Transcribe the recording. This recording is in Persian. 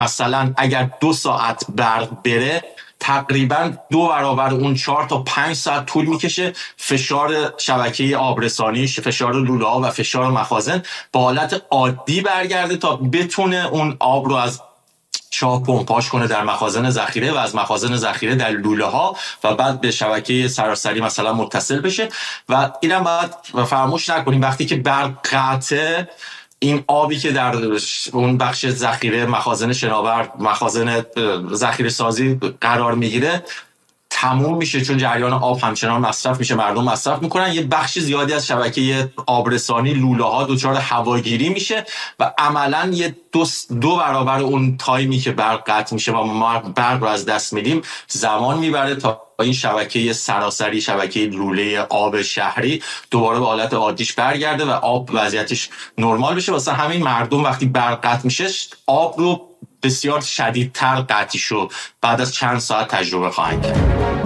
مثلا اگر 2 ساعت برق بره تقریبا 2 برابر اون 4 تا 5 ساعت طول میکشه فشار شبکه آبرسانی، فشار لوله ها و فشار مخازن به حالت عادی برگرده تا بتونه اون آب رو از چاه پمپاژ کنه در مخازن ذخیره و از مخازن ذخیره در لوله ها و بعد به شبکه سراسری مثلا متصل بشه. و اینم باید فراموش نکنیم وقتی که برق قطعه، این آبی که در اون بخش ذخیره، مخازن شناور، مخازن ذخیره سازی قرار میگیره تموم میشه، چون جریان آب همچنان مصرف میشه، مردم مصرف میکنن. یه بخش زیادی از شبکه آبرسانی، لوله ها دچار هواگیری میشه و عملا یه دو برابر اون تایمی که برق قطع میشه و ما برق رو از دست میدیم زمان میبره تا این شبکه سراسری، شبکه لوله آب شهری دوباره به حالت عادیش برگرده و آب وضعیتش نرمال بشه. واسه همین مردم وقتی برق قطع میشه آب رو بسیار شدیدتر قطعی شو بعد از چند ساعت تجربه خواهند کرد.